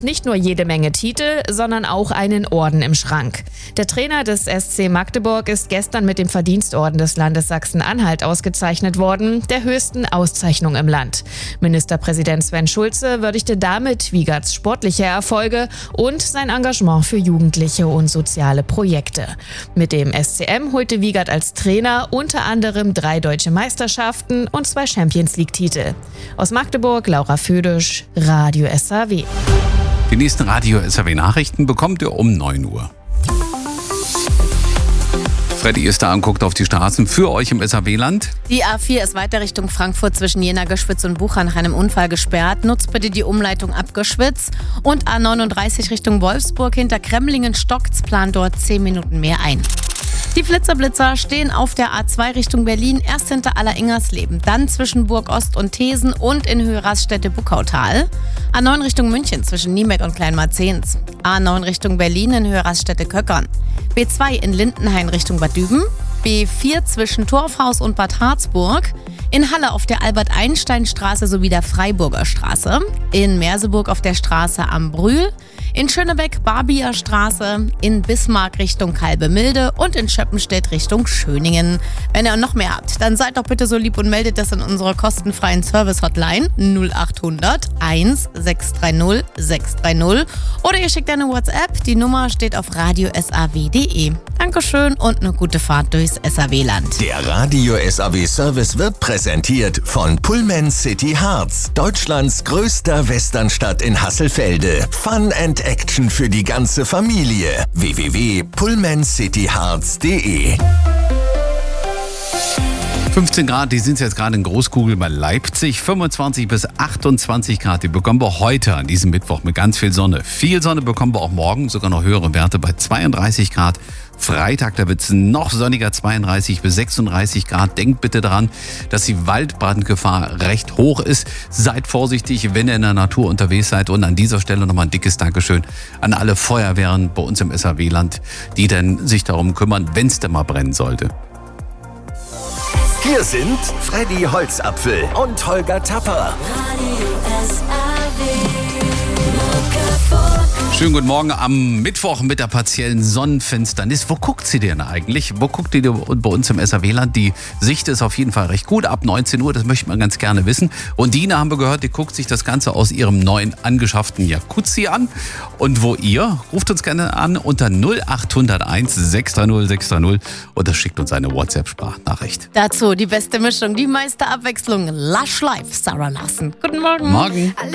Nicht nur jede Menge Titel, sondern auch einen Orden im Schrank. Der Trainer des SC Magdeburg ist gestern mit dem Verdienstorden des Landes Sachsen-Anhalt ausgezeichnet worden, der höchsten Auszeichnung im Land. Ministerpräsident Sven Schulze würdigte damit Wiegerts sportliche Erfolge und sein Engagement für Jugendliche und soziale Projekte. Mit dem SCM holte Wiegert als Trainer unter anderem 3 deutsche Meisterschaften und 2 Champions-League-Titel. Aus Magdeburg, Laura Födisch, Radio SAW. Die nächsten Radio-SAW-Nachrichten bekommt ihr um 9 Uhr. Freddy ist da und guckt auf die Straßen für euch im SAW-Land. Die A4 ist weiter Richtung Frankfurt zwischen Jena, Geschwitz und Bucha nach einem Unfall gesperrt. Nutzt bitte die Umleitung ab Geschwitz. Und A39 Richtung Wolfsburg hinter Kremlingen stockt's, plant dort 10 Minuten mehr ein. Die Flitzer-Blitzer stehen auf der A2 Richtung Berlin, erst hinter Aller-Ingersleben, dann zwischen Burg Ost und Thesen und in Höhe Raststätte-Buckautal. A9 Richtung München zwischen Niemeck und Kleinmarzehns. A9 Richtung Berlin in Höhe Raststätte-Köckern. B2 in Lindenhain Richtung Bad Düben. B4 zwischen Torfhaus und Bad Harzburg. In Halle auf der Albert-Einstein-Straße sowie der Freiburger Straße. In Merseburg auf der Straße am Brühl. In Schönebeck Barbier Straße, in Bismarck Richtung Kalbemilde und in Schöppenstedt Richtung Schöningen. Wenn ihr noch mehr habt, dann seid doch bitte so lieb und meldet das in unserer kostenfreien Service-Hotline 0800 1630 630 oder ihr schickt eine WhatsApp. Die Nummer steht auf radiosaw.de. Dankeschön und eine gute Fahrt durchs SAW-Land. Der Radio SAW-Service wird präsentiert von Pullman City Harz, Deutschlands größter Westernstadt in Hasselfelde. Fun and Action für die ganze Familie. www.pullmancityharz.de 15 Grad, die sind jetzt gerade in Großkugel bei Leipzig. 25 bis 28 Grad, die bekommen wir heute an diesem Mittwoch mit ganz viel Sonne. Viel Sonne bekommen wir auch morgen, sogar noch höhere Werte bei 32 Grad. Freitag, da wird es noch sonniger, 32 bis 36 Grad. Denkt bitte daran, dass die Waldbrandgefahr recht hoch ist. Seid vorsichtig, wenn ihr in der Natur unterwegs seid. Und an dieser Stelle nochmal ein dickes Dankeschön an alle Feuerwehren bei uns im SAW-Land, die denn sich darum kümmern, wenn es denn mal brennen sollte. Hier sind Freddy Holzapfel und Holger Tapper. Schönen guten Morgen am Mittwoch mit der partiellen Sonnenfinsternis. Wo guckt sie denn eigentlich? Wo guckt ihr bei uns im SAW-Land? Die Sicht ist auf jeden Fall recht gut. Ab 19 Uhr, das möchte man ganz gerne wissen. Und Dina haben wir gehört, die guckt sich das Ganze aus ihrem neuen angeschafften Jacuzzi an. Und wo ihr? Ruft uns gerne an unter 0801 630 630 oder schickt uns eine WhatsApp-Sprachnachricht. Dazu die beste Mischung, die meiste Abwechslung. Lush Life, Sarah Larsen. Guten Morgen. Morgen.